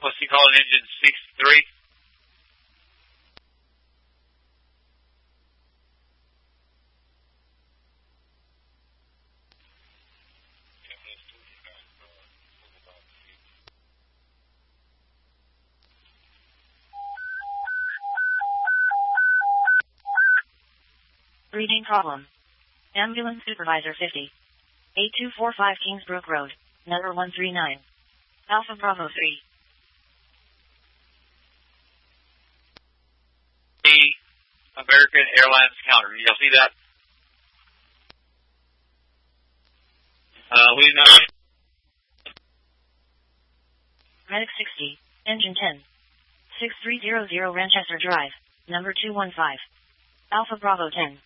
What's he calling engine 63? Reading problem. Ambulance Supervisor 50. 8245 Kingsbrook Road, number 139. Alpha Bravo 3. The American Airlines counter. Did y'all see that? We did not. Medic 60, Engine 10. 6300 Ranchester Drive, number 215. Alpha Bravo 10.